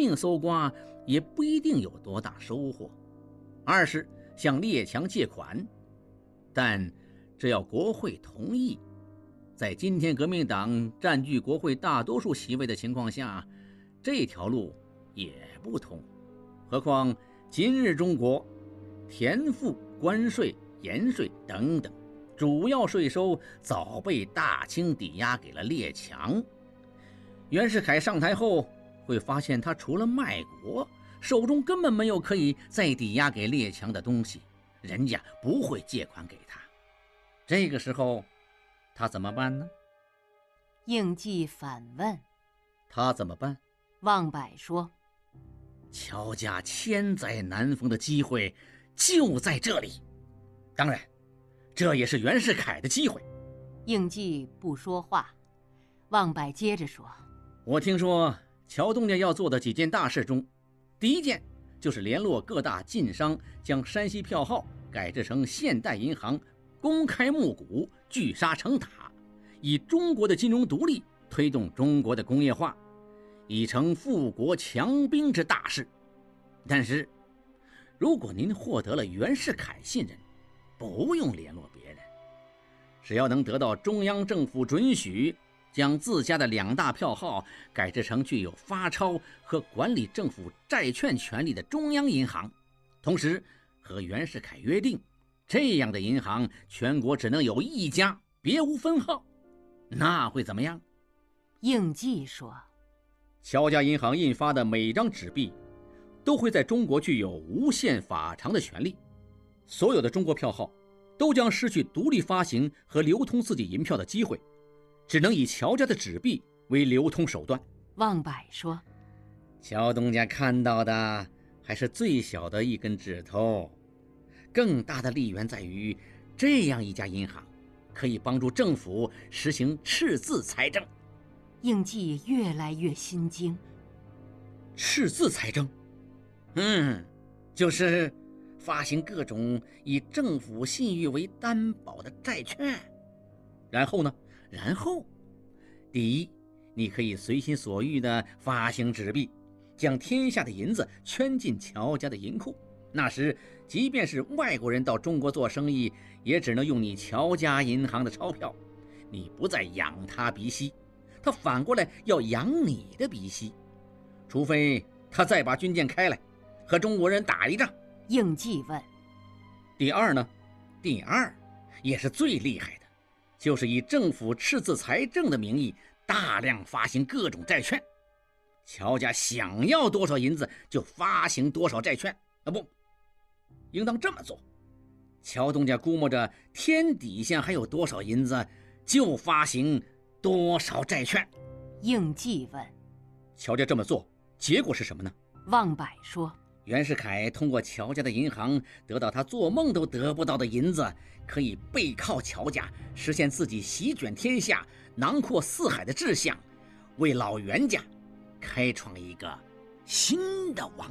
命搜刮也不一定有多大收获。二是向列强借款，但这要国会同意。在今天革命党占据国会大多数席位的情况下，这条路也不通。何况今日中国田赋、关税、盐税等等主要税收早被大清抵押给了列强。袁世凯上台后会发现，他除了卖国，手中根本没有可以再抵押给列强的东西，人家不会借款给他。这个时候他怎么办呢？ 应季反问。 他怎么办？ 望柏说， 乔家千载难逢的机会就在这里，当然这也是袁世凯的机会。 应季不说话。望柏接着说， 我听说乔东家要做的几件大事中，第一件就是联络各大晋商，将山西票号改制成现代银行，公开募股，聚沙成塔，以中国的金融独立推动中国的工业化，以成富国强兵之大事。但是如果您获得了袁世凯信任，不用联络别人，只要能得到中央政府准许，将自家的2大票号改制成具有发钞和管理政府债券权利的中央银行，同时和袁世凯约定，这样的银行全国只能有1家，别无分号，那会怎么样？ 应季说， 乔家银行印发的每张纸币都会在中国具有无限法偿的权利，所有的中国票号都将失去独立发行和流通自己银票的机会，只能以乔家的纸币为流通手段。 望柏说， 乔东家看到的还是最小的一根指头，更大的利源在于，这样一家银行可以帮助政府实行赤字财政。 应季越来越心惊。 赤字财政？就是发行各种以政府信誉为担保的债券。然后呢？第一，你可以随心所欲地发行纸币，将天下的银子圈进乔家的银库。那时即便是外国人到中国做生意，也只能用你乔家银行的钞票，你不再养他鼻息，他反过来要养你的鼻息，除非他再把军舰开来和中国人打一仗。 应季问。 第二呢？第二也是最厉害的，就是以政府赤字财政的名义大量发行各种债券，乔家想要多少银子就发行多少债券。不，应当这么做，乔东家估摸着天底下还有多少银子，就发行多少债券。 应季问。 乔家这么做结果是什么呢？ 望柏说， 袁世凯通过乔家的银行得到他做梦都得不到的银子，可以背靠乔家实现自己席卷天下、囊括四海的志向，为老袁家开创一个新的王